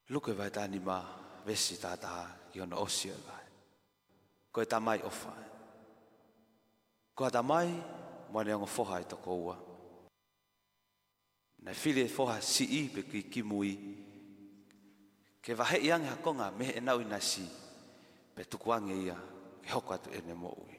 Luke vai tani ma vesi tata yon osia vai. Ko ta mai ofa. Ko ta mai mo ne ngofoha to ko wa. Na file foha si pe ki mui. Ke va he yang ha konga me e nau ina si. Pe tukuange ia ke hoka tu ene mo ui.